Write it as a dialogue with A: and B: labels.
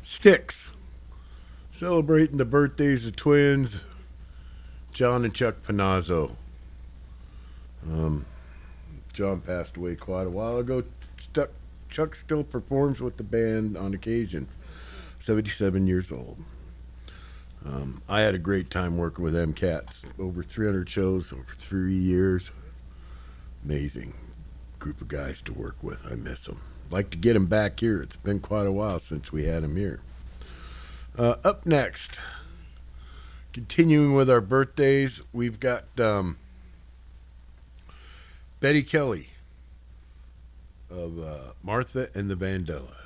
A: Sticks. Celebrating the birthdays of twins, John and Chuck Panazzo. Um, John passed away quite a while ago. Chuck still performs with the band on occasion. 77 years old. I had a great time working with them cats. Over 300 shows over 3 years. Amazing group of guys to work with. I miss them. Like to get them back here. It's been quite a while since we had them here. Up next, continuing with our birthdays, we've got Betty Kelly of Martha and the Vandellas.